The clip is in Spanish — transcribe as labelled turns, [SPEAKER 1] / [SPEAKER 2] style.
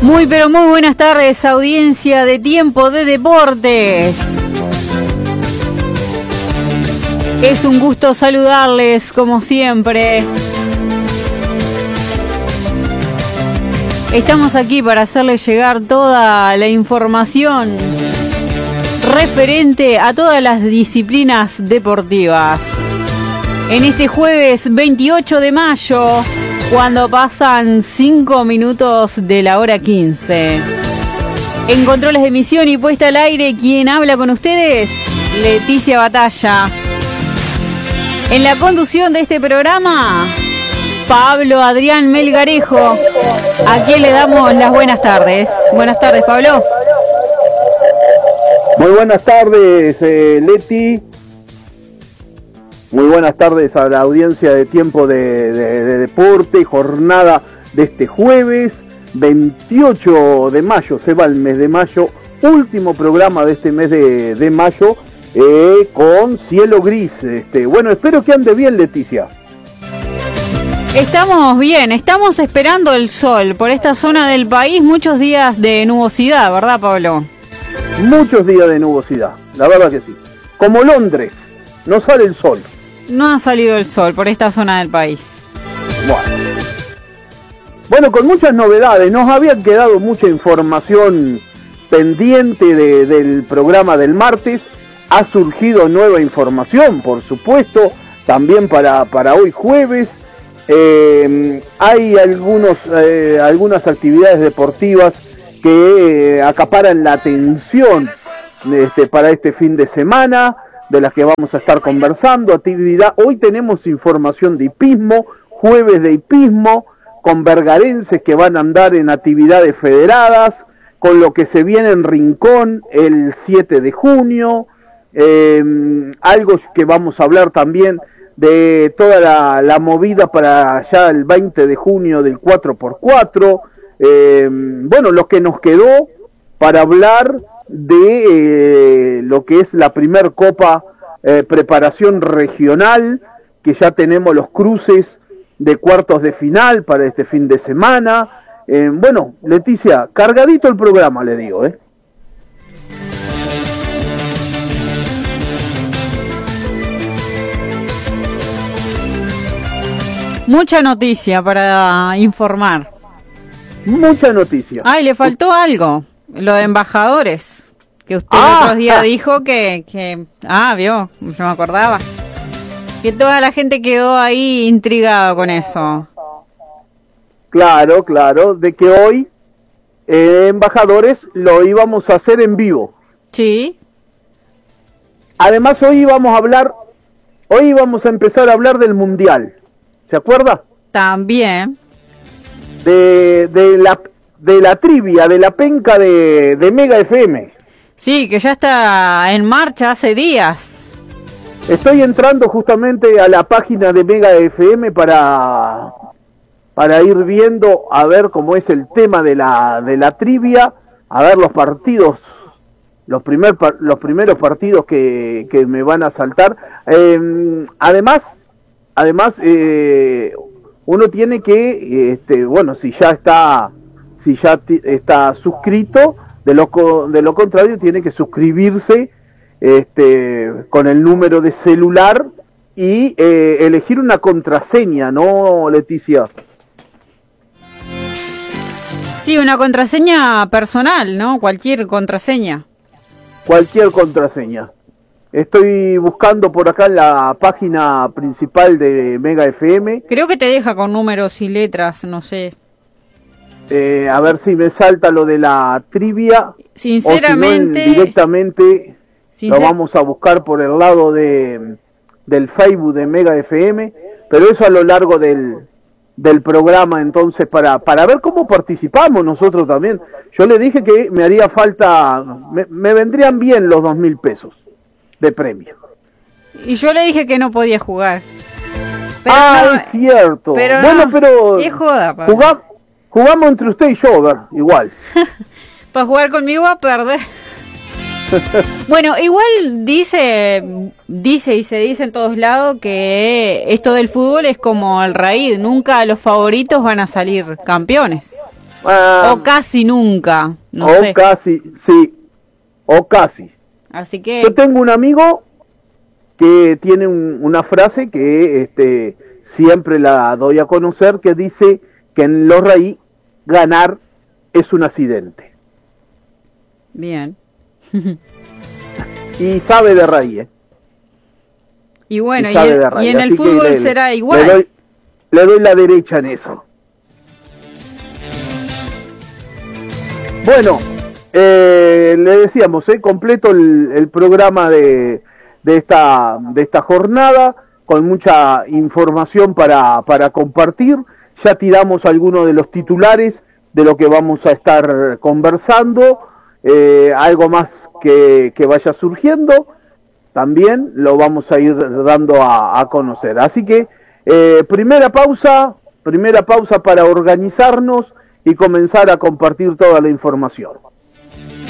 [SPEAKER 1] Muy pero muy buenas tardes, audiencia de Tiempo de Deportes. Es un gusto saludarles como siempre. Estamos aquí para hacerles llegar toda la información referente a todas las disciplinas deportivas. En este jueves 28 de mayo, cuando pasan 5 minutos de la hora 15. En controles de emisión y puesta al aire, ¿quién habla con ustedes? Leticia Batalla. En la conducción de este programa, Pablo Adrián Melgarejo, a quien le damos las buenas tardes. Buenas tardes, Pablo.
[SPEAKER 2] Muy buenas tardes, Leti. Muy buenas tardes a la audiencia de Tiempo de Deporte, jornada de este jueves 28 de mayo, se va el mes de mayo, último programa de este mes de mayo, con cielo gris. Bueno, espero que ande bien, Leticia.
[SPEAKER 1] Estamos bien, estamos esperando el sol por esta zona del país, muchos días de nubosidad, ¿verdad, Pablo?
[SPEAKER 2] Muchos días de nubosidad, la verdad que sí. Como Londres, no sale el sol.
[SPEAKER 1] No ha salido el sol por esta zona del país.
[SPEAKER 2] Bueno, con muchas novedades. Nos había quedado mucha información pendiente del programa del martes. Ha surgido nueva información, por supuesto, también para hoy jueves. Hay algunas actividades deportivas que acaparan la atención para este fin de semana, de las que vamos a estar conversando. Hoy tenemos información de hipismo, jueves de hipismo, con bergarenses que van a andar en actividades federadas, con lo que se viene en Rincón el 7 de junio, algo que vamos a hablar también de toda la movida para ya el 20 de junio del 4x4, bueno, lo que nos quedó para hablar de lo que es la primer Copa Preparación Regional, que ya tenemos los cruces de cuartos de final para este fin de semana. Bueno, Leticia, cargadito el programa, le digo,
[SPEAKER 1] Mucha noticia para informar.
[SPEAKER 2] Mucha noticia.
[SPEAKER 1] Ay, le faltó algo. Lo de embajadores, que usted el otro día dijo que vio, yo me acordaba, que toda la gente quedó ahí intrigada con eso.
[SPEAKER 2] Claro, de que hoy embajadores lo íbamos a hacer en vivo.
[SPEAKER 1] Sí.
[SPEAKER 2] Además hoy íbamos a empezar a hablar del Mundial, ¿se acuerda?
[SPEAKER 1] También.
[SPEAKER 2] De la trivia, de la penca de Mega FM.
[SPEAKER 1] Sí, que ya está en marcha hace días.
[SPEAKER 2] Estoy entrando justamente a la página de Mega FM para ir viendo, a ver cómo es el tema de la trivia, a ver los partidos, los primeros partidos que me van a saltar. Además, uno tiene que, bueno, si ya está suscrito, de lo contrario tiene que suscribirse con el número de celular y elegir una contraseña, ¿no, Leticia?
[SPEAKER 1] Sí, una contraseña personal, ¿no? Cualquier contraseña.
[SPEAKER 2] Cualquier contraseña. Estoy buscando por acá en la página principal de Mega FM.
[SPEAKER 1] Creo que te deja con números y letras, no sé.
[SPEAKER 2] A ver si me salta lo de la trivia.
[SPEAKER 1] Sinceramente,
[SPEAKER 2] o si no, directamente lo vamos a buscar por el lado del Facebook de Mega FM, pero eso a lo largo del programa, entonces, para ver cómo participamos nosotros también. Yo le dije que me haría falta, me vendrían bien los 2.000 pesos de premio.
[SPEAKER 1] Y yo le dije que no podía jugar.
[SPEAKER 2] Pero es cierto.
[SPEAKER 1] Pero
[SPEAKER 2] bueno,
[SPEAKER 1] no,
[SPEAKER 2] pero
[SPEAKER 1] es joda, Pablo.
[SPEAKER 2] Jugamos entre usted y yo, ver, igual.
[SPEAKER 1] Para jugar conmigo a perder. Bueno, igual dice y se dice en todos lados que esto del fútbol es como el raíz, nunca los favoritos van a salir campeones. O casi nunca, no
[SPEAKER 2] o
[SPEAKER 1] sé.
[SPEAKER 2] Casi, sí, o casi.
[SPEAKER 1] Así que...
[SPEAKER 2] Yo tengo un amigo que tiene una frase que siempre la doy a conocer, que dice que en los RAI ganar es un accidente.
[SPEAKER 1] Bien.
[SPEAKER 2] Y sabe de RAI, ¿eh?
[SPEAKER 1] Y bueno,
[SPEAKER 2] y
[SPEAKER 1] en el fútbol será igual.
[SPEAKER 2] Le doy la derecha en eso. Bueno, le decíamos, completo el programa de esta jornada, con mucha información para compartir. Ya tiramos algunos de los titulares de lo que vamos a estar conversando, algo más que vaya surgiendo, también lo vamos a ir dando a conocer. Así que primera pausa para organizarnos y comenzar a compartir toda la información.